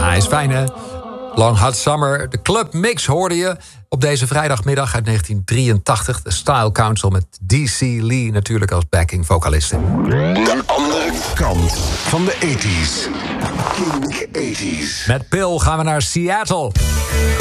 Ja, is fijn hè. Long Hot Summer. De Club Mix hoorde je op deze vrijdagmiddag uit 1983. De Style Council met D.C. Lee natuurlijk als backing vocaliste. De andere kant van de 80s. Kink 80s. Met Pil gaan we naar Seattle.